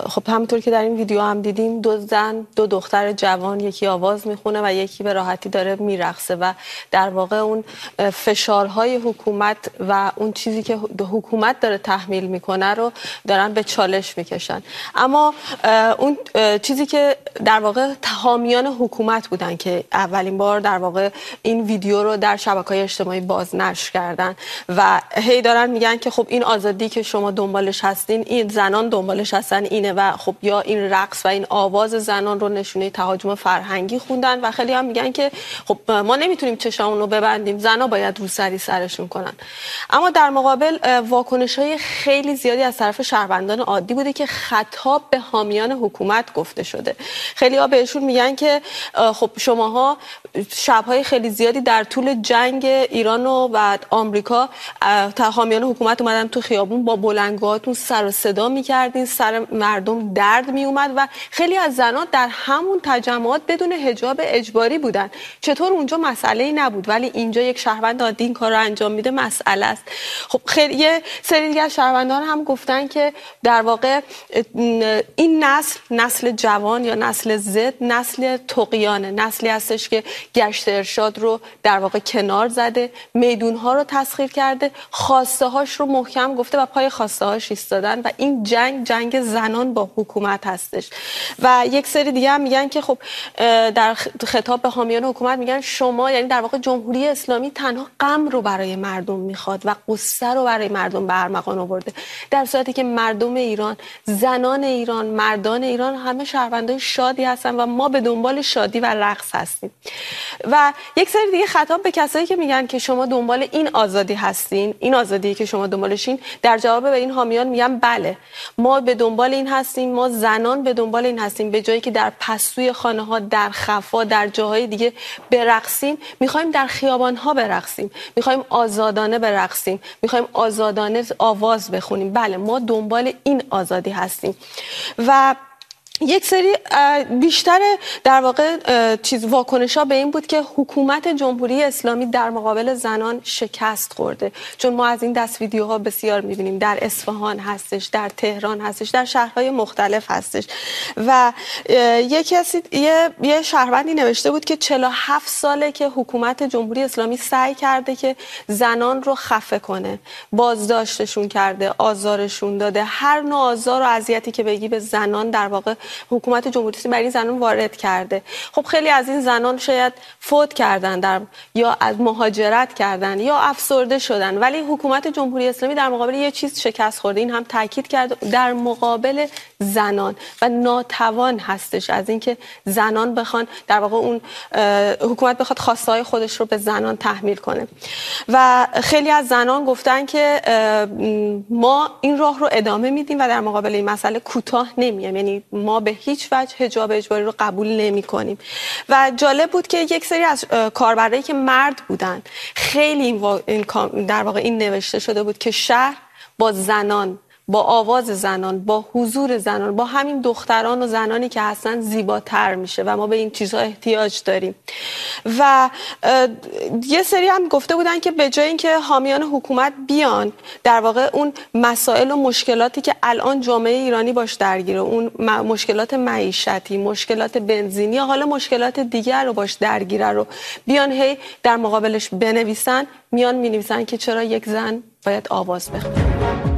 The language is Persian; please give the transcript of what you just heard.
خب همونطور که در این ویدیو هم دیدیم، دو زن دو دختر جوان، یکی آواز میخونه و یکی به راحتی داره میرقصه و در واقع اون فشارهای حکومت و اون چیزی که حکومت داره تحمیل میکنه رو دارن به چالش میکشن. اما اون چیزی که در واقع حامیان حکومت بودن که اولین بار در واقع این ویدیو رو در شبکه‌های اجتماعی بازنشر کردن و هی دارن میگن که خب این آزادی که شما دنبالش هستین، این زنان دنبالش هستن اینه و خب یا این رقص و این آواز زنان رو نشونه تهاجم فرهنگی خوندن و خیلی هم میگن که خب ما نمیتونیم چشامون رو ببندیم، زنا باید روسری سرشون کنن. اما در مقابل واکنش‌های خیلی زیادی از طرف شهروندان عادی بوده که خطاب به حامیان حکومت گفته شده. خیلی‌ها بهشون میگن که خب شماها شب‌های خیلی زیادی در طول جنگ ایران و آمریکا حامیان حکومت اومدن تو خیابون با بلندگوهاتون سر و صدا می‌کردین، سر مردم درد میومد و خیلی از زنان در همون تجمعات بدون حجاب اجباری بودن. چطور اونجا مسئله‌ای نبود ولی اینجا یک شهروند عادی این کار رو انجام میده مسئله است. خب خیلی یه سری دیگه از شهروندان هم گفتن که در واقع این نسل جوان یا نسل زد نسل طغیانه، نسلی هستش که گشت ارشاد رو در واقع کنار زده، میدون‌ها رو تسخیر کرده، خواسته هاش رو محکم گفته و پای خواسته هاش ایستادن و این جنگ زنان با حکومت هستش. و یک سری دیگه هم میگن که خب در خطاب به حامیان حکومت میگن شما، یعنی در واقع جمهوری اسلامی تنها غم رو برای مردم میخواد و قصه رو برای مردم به ارمغان آورده، در صورتی که مردم ایران، زنان ایران، مردان ایران همه شهروندای شادی هستن و ما به دنبال شادی و رقص هستیم. و یک سری دیگه خطاب به کسایی که میگن که شما دنبال این آزادی هستین، این آزادی که شما دنبالشین، در جواب به این حامیان میگن بله ما به دنبال این هستیم، ما زنان به دنبال این هستیم، به جایی که در پستوی خانه ها، در خفا، در جاهای دیگه برقصیم، میخوایم در خیابان ها برقصیم، میخوایم آزادانه برقصیم، میخوایم آزادانه آواز بخونیم. بله ما دنبال این آزادی هستیم. و یک سری بیشتر در واقع واکنش‌ها به این بود که حکومت جمهوری اسلامی در مقابل زنان شکست خورده، چون ما از این دست ویدیوها بسیار می‌بینیم، در اصفهان هستش، در تهران هستش، در شهرهای مختلف هستش. و یه شهروندی نوشته بود که 47 ساله که حکومت جمهوری اسلامی سعی کرده که زنان رو خفه کنه، بازداشتشون کرده، آزارشون داده، هر نوع آزار و اذیتی که بگی به زنان در واقع حکومت جمهوری اسلامی برای این زنان وارد کرده. خب خیلی از این زنان شاید فوت کردن یا از مهاجرت کردن یا افسرده شدن، ولی حکومت جمهوری اسلامی در مقابل یه چیز شکست خورده. این هم تاکید کرد در مقابل زنان و ناتوان هستش از اینکه زنان بخوان در واقع اون حکومت بخواد خواسته های خودش رو به زنان تحمیل کنه. و خیلی از زنان گفتن که ما این راه رو ادامه میدیم و در مقابل این مسئله کوتاه نمیایم، یعنی ما به هیچ وجه حجاب اجباری رو قبول نمی کنیم. و جالب بود که یک سری از کاربرایی که مرد بودن، خیلی در واقع این نوشته شده بود که شهر با زنان، با آواز زنان، با حضور زنان، با همین دختران و زنانی که هستن زیباتر میشه و ما به این چیزها احتیاج داریم. و یه سری هم گفته بودن که به جای اینکه حامیان حکومت بیان در واقع اون مسائل و مشکلاتی که الان جامعه ایرانی باش درگیره، اون مشکلات معیشتی، مشکلات بنزینی یا حالا مشکلات دیگر رو باش درگیره رو بیان هی در مقابلش بنویسن، میان مینویسن که چرا یک زن باید آواز بخونه.